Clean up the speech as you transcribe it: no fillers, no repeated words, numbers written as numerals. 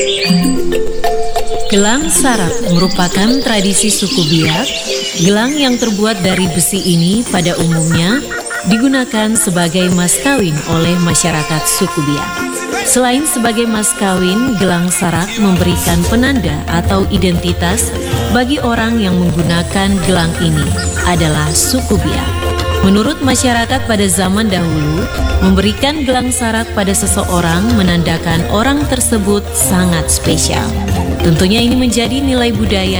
Gelang sarak merupakan tradisi suku Biak. Gelang yang terbuat dari besi ini pada umumnya digunakan sebagai mas kawin oleh masyarakat suku Biak. Selain sebagai mas kawin, gelang sarak memberikan penanda atau identitas bagi orang yang menggunakan gelang ini adalah suku Biak. Menurut masyarakat pada zaman dahulu, memberikan gelang sarak pada seseorang menandakan orang tersebut sangat spesial. Tentunya ini menjadi nilai budaya